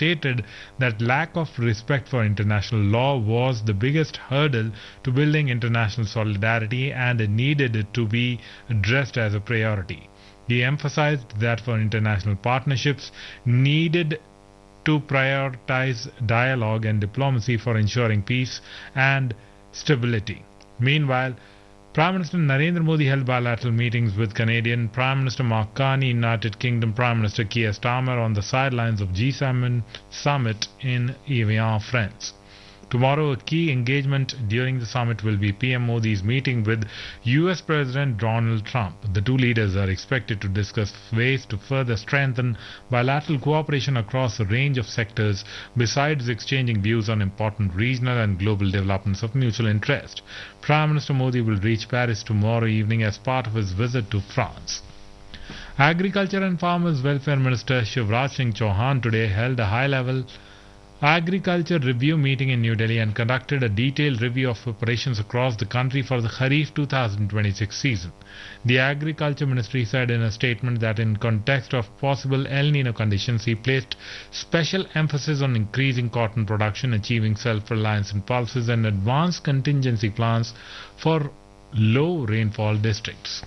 stated that lack of respect for international law was the biggest hurdle to building international solidarity and needed it to be addressed as a priority. He emphasized that for international partnerships needed to prioritize dialogue and diplomacy for ensuring peace and stability. Meanwhile, Prime Minister Narendra Modi held bilateral meetings with Canadian Prime Minister Mark Carney, United Kingdom Prime Minister Keir Starmer on the sidelines of G7 summit in Evian, France. Tomorrow, a key engagement during the summit will be PM Modi's meeting with US President Donald Trump. The two leaders are expected to discuss ways to further strengthen bilateral cooperation across a range of sectors, besides exchanging views on important regional and global developments of mutual interest. Prime Minister Modi will reach Paris tomorrow evening as part of his visit to France. Agriculture and Farmers Welfare Minister Shivraj Singh Chauhan today held a high-level Agriculture Review meeting in New Delhi and conducted a detailed review of operations across the country for the Kharif 2026 season. The Agriculture Ministry said in a statement that in context of possible El Nino conditions, he placed special emphasis on increasing cotton production, achieving self-reliance in pulses and advanced contingency plans for low rainfall districts.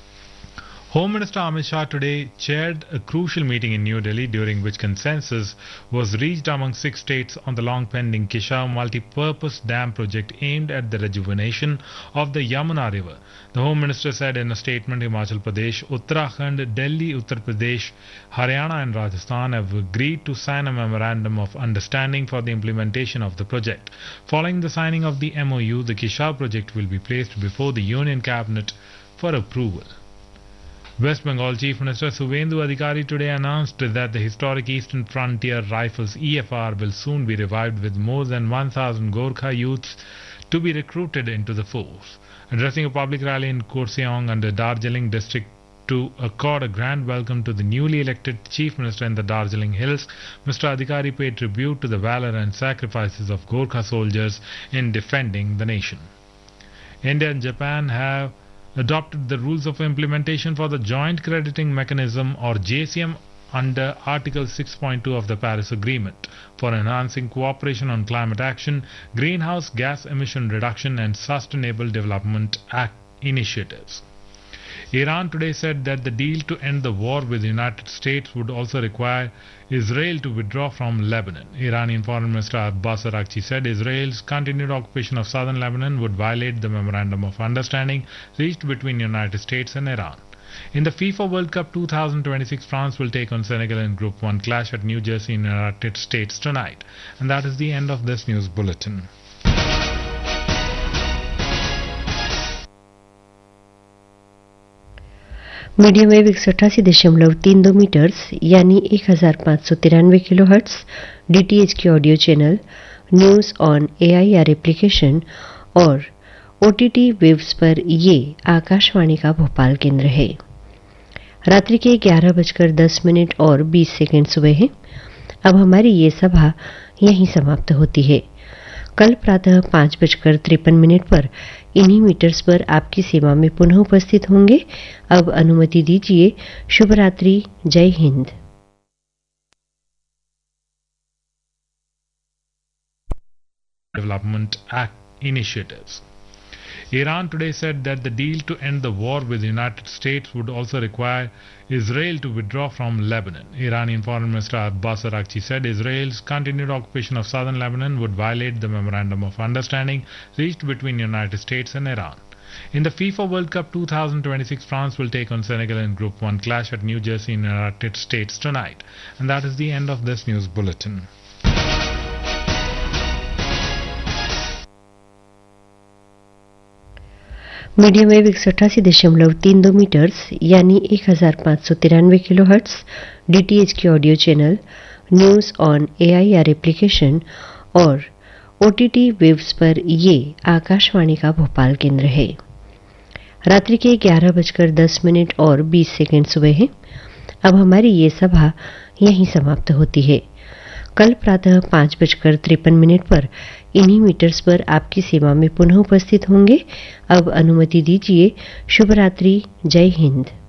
Home Minister Amit Shah today chaired a crucial meeting in New Delhi during which consensus was reached among 6 states on the long-pending Kishav multi-purpose dam project aimed at the rejuvenation of the Yamuna River. The Home Minister said in a statement, Himachal Pradesh, Uttarakhand, Delhi, Uttar Pradesh, Haryana and Rajasthan have agreed to sign a memorandum of understanding for the implementation of the project. Following the signing of the MOU, the Kishav project will be placed before the Union Cabinet for approval. West Bengal Chief Minister Suvendu Adhikari today announced that the historic Eastern Frontier Rifles EFR will soon be revived with more than 1,000 Gorkha youths to be recruited into the force. Addressing a public rally in Kurseong under Darjeeling district to accord a grand welcome to the newly elected Chief Minister in the Darjeeling Hills, Mr. Adhikari paid tribute to the valor and sacrifices of Gorkha soldiers in defending the nation. India and Japan have adopted the rules of implementation for the Joint Crediting Mechanism or JCM under Article 6.2 of the Paris Agreement for enhancing cooperation on climate action, greenhouse gas emission reduction and sustainable development initiatives. Iran today said that the deal to end the war with the United States would also require Israel to withdraw from Lebanon. Iranian Foreign Minister Abbas Araghchi said Israel's continued occupation of southern Lebanon would violate the Memorandum of Understanding reached between the United States and Iran. In the FIFA World Cup 2026, France will take on Senegal in Group 1 clash at New Jersey in the United States tonight. And that is the end of this news bulletin. Medium wave 188.32 metres यानी 1593 kilohertz DTH के audio channel, news on AIR application और OTT waves पर ये आकाशवाणी का भोपाल केंद्र है। रात्रि के 11:10 और 20 सेकंड हुए हैं। अब हमारी ये सभा यहीं समाप्त होती है। कल प्रातः 5:53 पर इन्हीं मीटर्स पर आपकी सेवा में पुनः उपस्थित होंगे। अब अनुमति दीजिए। शुभ रात्रि। जय Hind. Development initiatives. Iran today said that the deal to end the war with the United States would also require Israel to withdraw from Lebanon. Iranian Foreign Minister Abbas Araghchi said Israel's continued occupation of southern Lebanon would violate the Memorandum of Understanding reached between the United States and Iran. In the FIFA World Cup 2026, France will take on Senegal in Group 1 clash at New Jersey in the United States tonight. And that is the end of this news bulletin. Medium wave 188.32 metres यानी 1593 kilohertz DTH के audio channel, news on AIR application और OTT waves पर ये आकाशवाणी का भोपाल केंद्र है। रात्रि के 11:10 और 20 सेकंड हुए हैं। अब हमारी ये सभा यहीं समाप्त होती है। कल प्रातः 5:53 पर इन्हीं मीटर्स पर आपकी सेवा में पुनः उपस्थित होंगे। अब अनुमति दीजिए। शुभ रात्रि। जय हिंद।